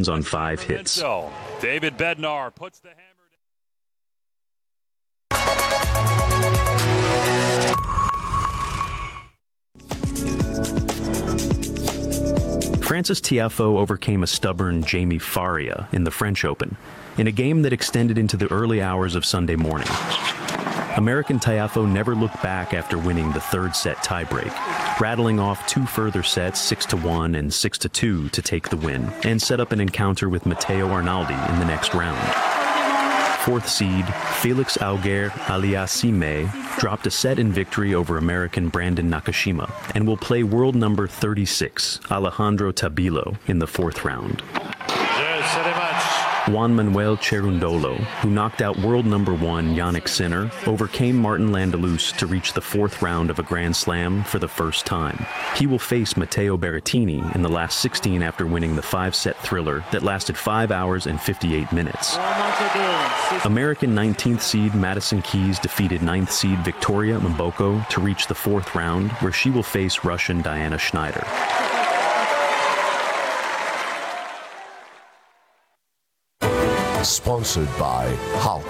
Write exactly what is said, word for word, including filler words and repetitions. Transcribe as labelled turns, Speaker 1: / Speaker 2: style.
Speaker 1: wins on five hits.
Speaker 2: David Bednar puts the hammer
Speaker 1: Frances Tiafoe overcame a stubborn Jamie Faria in the French Open, in a game that extended into the early hours of Sunday morning. American Tiafoe never looked back after winning the third set tiebreak, rattling off two further sets, six to one and six to two, to take the win, and set up an encounter with Matteo Arnaldi in the next round. Fourth seed Felix Auger-Aliassime dropped a set in victory over American Brandon Nakashima and will play world number thirty-six Alejandro Tabilo in the fourth round. Juan Manuel Cerundolo, who knocked out world number one Jannik Sinner, overcame Martin Landelus to reach the fourth round of a Grand Slam for the first time. He will face Matteo Berrettini in the last sixteen after winning the five-set thriller that lasted five hours and fifty-eight minutes. American nineteenth seed Madison Keys defeated ninth seed Victoria Mboko to reach the fourth round, where she will face Russian Diana Schneider.
Speaker 3: Sponsored by Hulk.